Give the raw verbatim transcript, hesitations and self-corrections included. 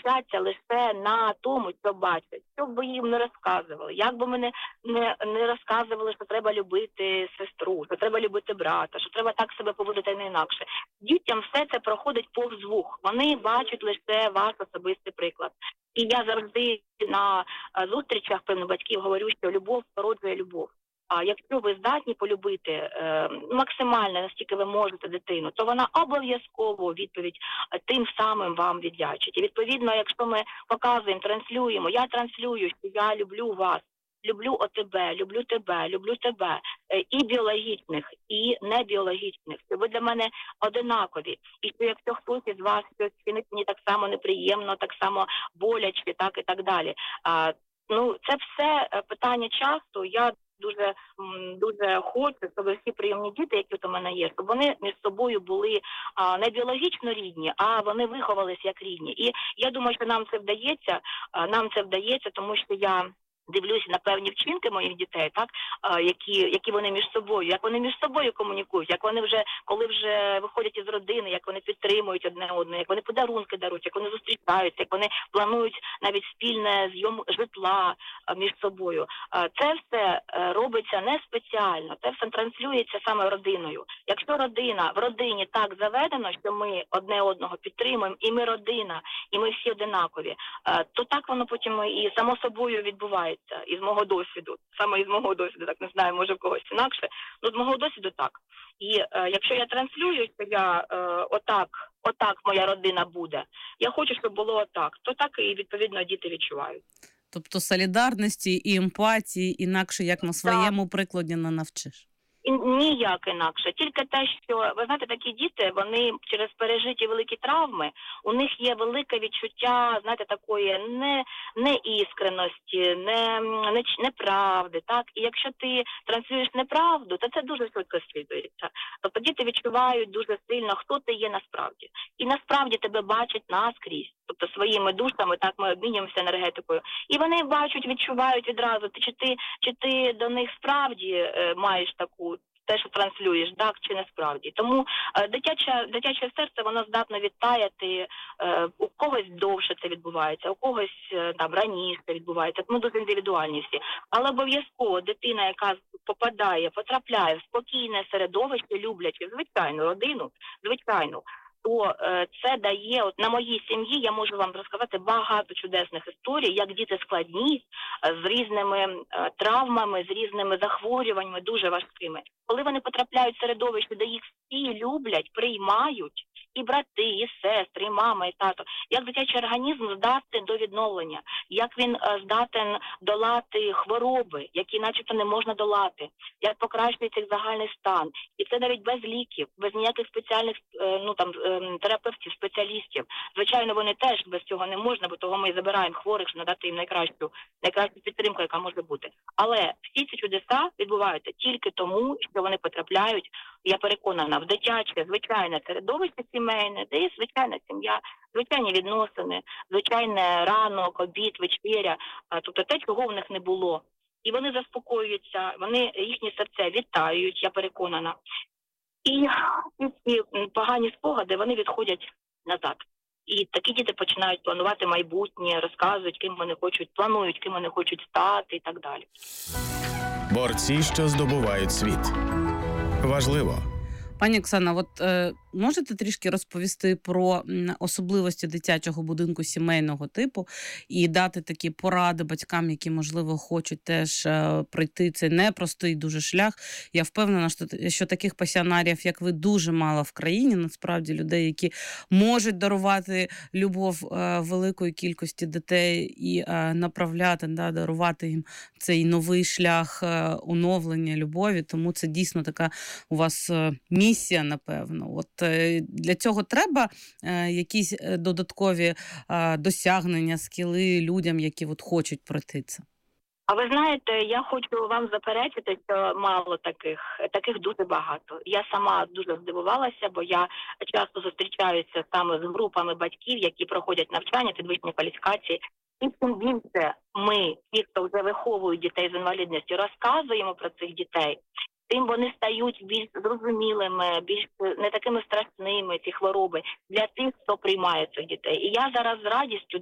вчаться лише на тому, що бачать. Що б ви їм не розказували, як би ми не, не, не розказували, що треба любити сестру, що треба любити брата, що треба так себе поводити, не інакше. Дітям все це проходить повз вух. Вони бачать лише ваш особистий приклад. І я завжди на зустрічах певно батьків говорю, що любов породжує любов. А якщо ви здатні полюбити е, максимально, наскільки ви можете дитину, то вона обов'язково відповідь тим самим вам віддячить. І відповідно, якщо ми показуємо, транслюємо, я транслюю, що я люблю вас, люблю о тебе, люблю тебе, люблю тебе, е, і біологічних, і небіологічних, що ви для мене одинакові. І що якщо хтось із вас щось чинить мені так само неприємно, так само боляче, так і так далі. А, ну, це все питання часу. Я Дуже дуже хочу, щоб всі прийомні діти, які от у мене є, щоб вони між собою були а, не біологічно рідні, а вони виховалися як рідні. І я думаю, що нам це вдається, а, нам це вдається, тому що я дивлюся на певні вчинки моїх дітей, так, а, які, які вони між собою, як вони між собою комунікують, як вони вже, коли вже виходять із родини, як вони підтримують одне одне, як вони подарунки дарують, як вони зустрічаються, як вони планують навіть спільне зйом житла а, між собою. А, це все а, робиться не спеціально, це все транслюється саме родиною. Якщо родина, в родині так заведено, що ми одне одного підтримуємо, і ми родина, і ми всі одинакові, а, то так воно потім і само собою відбувається. Із мого досвіду, саме із мого досвіду, так не знаю, може в когось інакше, ну з мого досвіду так. І е, якщо я транслюю, що я е, отак, отак моя родина буде, я хочу, щоб було отак, то так і відповідно діти відчувають. Тобто солідарності і емпатії інакше, як на своєму так. прикладі не навчиш? І ніяк інакше. Тільки те, що, ви знаєте, такі діти, вони через пережиті великі травми, у них є велике відчуття, знаєте, такої не, не іскреності, не, не, неправди, так? І якщо ти транслюєш неправду, то це дуже швидко слідується. Тобто діти відчувають дуже сильно, хто ти є насправді. І насправді тебе бачать наскрізь. Тобто своїми душами, так, ми обмінюємося енергетикою. І вони бачать, відчувають відразу, чи ти, чи ти до них справді е, маєш таку, те, що транслюєш, так, чи не справді. Тому е, дитяче, дитяче серце, воно здатно відтаяти, е, у когось довше це відбувається, у когось е, там раніше відбувається, ми дуже індивідуальні всі. Але обов'язково дитина, яка попадає, потрапляє в спокійне середовище, люблячи, звичайну родину, звичайну, то е, це дає, от на моїй сім'ї я можу вам розказати багато чудесних історій, як діти складні, е, з різними е, травмами, з різними захворюваннями, дуже важкими. Коли вони потрапляють в середовище, де їх всі люблять, приймають, і брати, і сестри, і мама, і тато, як дитячий організм здатен до відновлення, як він е, здатен долати хвороби, які начебто не можна долати, як покращується їх загальний стан. І це навіть без ліків, без ніяких спеціальних е, ну там е, терапевтів, спеціалістів. Звичайно, вони теж без цього не можна, бо того ми і забираємо хворих, щоб надати їм найкращу, найкращу підтримку, яка може бути. Але всі ці чудеса відбуваються тільки тому, що вони потрапляють, я переконана, в дитяче, звичайне середовище сімейне, де є звичайна сім'я, звичайні відносини, звичайне ранок, обід, вечеря, тобто те, чого в них не було. І вони заспокоюються, вони їхні серця вітають, я переконана. І ці погані спогади, вони відходять назад. І такі діти починають планувати майбутнє, розказують, ким вони хочуть, планують, ким вони хочуть стати і так далі. Борці, що здобувають світ. Важливо. Пані Оксана, от е, можете трішки розповісти про особливості дитячого будинку сімейного типу і дати такі поради батькам, які, можливо, хочуть теж е, пройти цей непростий дуже шлях? Я впевнена, що, що таких пасіонарів, як ви, дуже мало в країні, насправді, людей, які можуть дарувати любов е, великої кількості дітей і е, направляти, да, дарувати їм цей новий шлях е, оновлення любові, тому це дійсно така у вас е, місія, напевно. От е, для цього треба е, якісь додаткові е, досягнення, скіли людям, які от хочуть пройти це? А ви знаєте, я хочу вам заперечити, що мало таких, таких дуже багато. Я сама дуже здивувалася, бо я часто зустрічаюся саме з групами батьків, які проходять навчання, підвищення кваліфікації. І тим більше ми, ті, хто вже виховують дітей з інвалідністю, розказуємо про цих дітей, тим вони стають більш зрозумілими, більш не такими страшними, ці хвороби, для тих, хто приймає цих дітей. І я зараз з радістю